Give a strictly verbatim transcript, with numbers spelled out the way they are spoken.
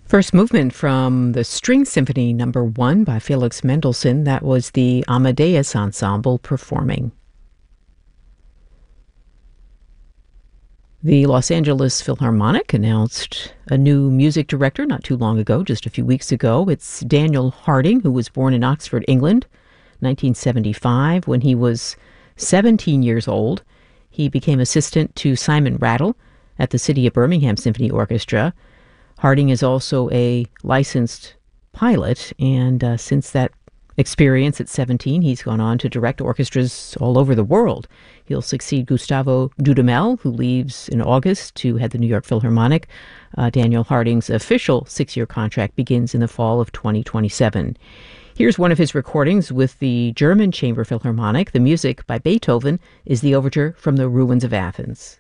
First movement from the String Symphony Number One by Felix Mendelssohn. That was the Amadeus Ensemble performing. The Los Angeles Philharmonic announced a new music director not too long ago, just a few weeks ago. It's Daniel Harding, who was born in Oxford, England, nineteen seventy-five. When he was seventeen years old, he became assistant to Simon Rattle at the City of Birmingham Symphony Orchestra. Harding is also a licensed pilot, and uh, since that experience at seventeen, he's gone on to direct orchestras all over the world. He'll succeed Gustavo Dudamel, who leaves in August to head the New York Philharmonic. Uh, Daniel Harding's official six-year contract begins in the fall of twenty twenty-seven. Here's one of his recordings with the German Chamber Philharmonic. The music by Beethoven is the overture from the Ruins of Athens.